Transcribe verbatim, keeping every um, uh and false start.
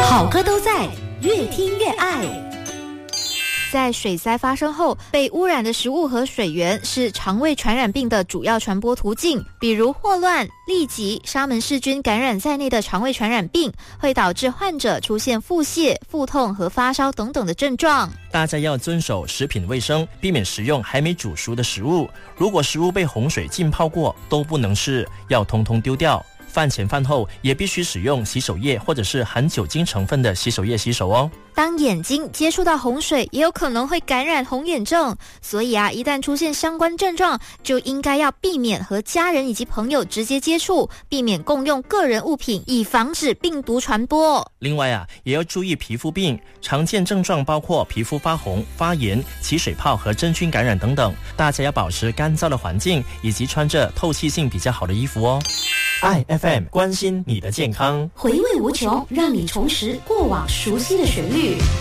好歌都在，越听越爱。 在水灾发生后，被污染的食物和水源是肠胃传染病的主要传播途径。比如霍乱、痢疾、沙门氏菌感染在内的肠胃传染病，会导致患者出现腹泻、腹痛和发烧等等的症状。 大家要遵守食品卫生，避免食用还没煮熟的食物。如果食物被洪水浸泡过，都不能吃，要通通丢掉。饭前饭后也必须使用洗手液或者是含酒精成分的洗手液洗手哦。 当眼睛接触到洪水，也有可能会感染红眼症，所以啊，一旦出现相关症状，就应该要避免和家人以及朋友直接接触，避免共用个人物品，以防止病毒传播。 另外啊，也要注意皮肤病，常见症状包括皮肤发红、发炎、起水泡和真菌感染等等。大家要保持干燥的环境，以及穿着透气性比较好的衣服哦。I F M 关心你的健康， 回味无穷，让你重拾过往熟悉的旋律。